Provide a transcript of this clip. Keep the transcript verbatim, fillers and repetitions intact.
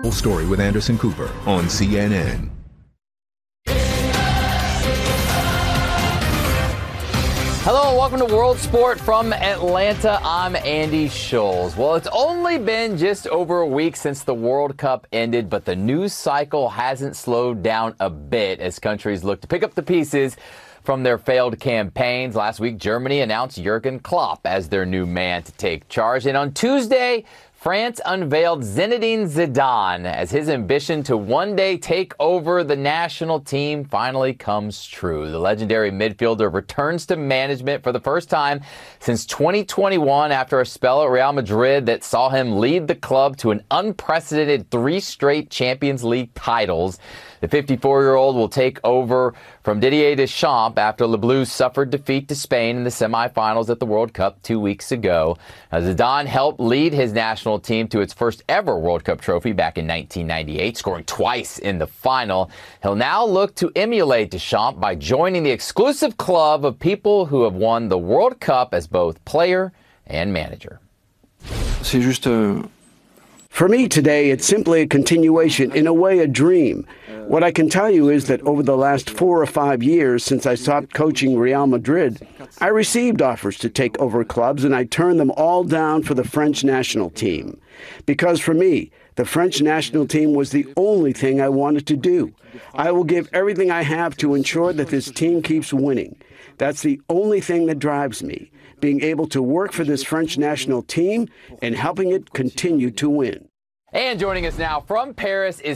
Full story with Anderson Cooper on C N N. Hello and welcome to World Sport from Atlanta. I'm Andy Scholes. Well, it's only been just over a week since the World Cup ended, but the news cycle hasn't slowed down a bit as countries look to pick up the pieces from their failed campaigns. Last week, Germany announced Jurgen Klopp as their new man to take charge. And on Tuesday, France unveiled Zinedine Zidane as his ambition to one day take over the national team finally comes true. The legendary midfielder returns to management for the first time since twenty twenty-one after a spell at Real Madrid that saw him lead the club to an unprecedented three straight Champions League titles. The fifty-four-year-old will take over from Didier Deschamps after Le Blues suffered defeat to Spain in the semifinals at the World Cup two weeks ago. Now, Zidane helped lead his national team to its first ever World Cup trophy back in nineteen ninety-eight, scoring twice in the final. He'll now look to emulate Deschamps by joining the exclusive club of people who have won the World Cup as both player and manager. C'est juste euh... For me today, it's simply a continuation, in a way, a dream. What I can tell you is that over the last four or five years since I stopped coaching Real Madrid, I received offers to take over clubs, and I turned them all down for the French national team. Because for me, the French national team was the only thing I wanted to do. I will give everything I have to ensure that this team keeps winning. That's the only thing that drives me, being able to work for this French national team and helping it continue to win. And joining us now from Paris is